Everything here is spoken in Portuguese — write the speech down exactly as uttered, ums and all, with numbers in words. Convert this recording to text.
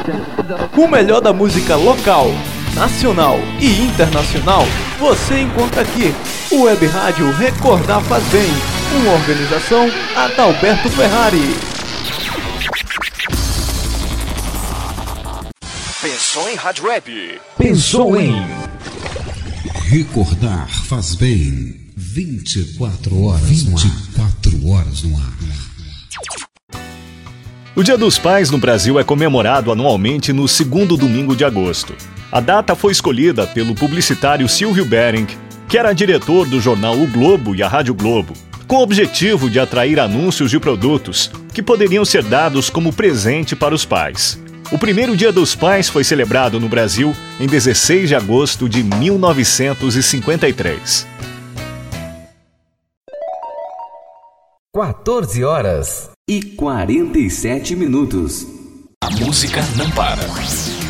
O melhor da música local, nacional e internacional você encontra aqui. O Web Rádio Recordar Faz Bem. Uma organização Adalberto Ferrari. Pensou em rádio web? Pensou em Recordar Faz Bem. vinte e quatro horas vinte e quatro horas no ar. O Dia dos Pais no Brasil é comemorado anualmente no segundo domingo de agosto. A data foi escolhida pelo publicitário Silvio Bering, que era diretor do jornal O Globo e a Rádio Globo, com o objetivo de atrair anúncios de produtos que poderiam ser dados como presente para os pais. O primeiro Dia dos Pais foi celebrado no Brasil em dezesseis de agosto de mil novecentos e cinquenta e três. quatorze horas e quarenta e sete minutos. A música não para.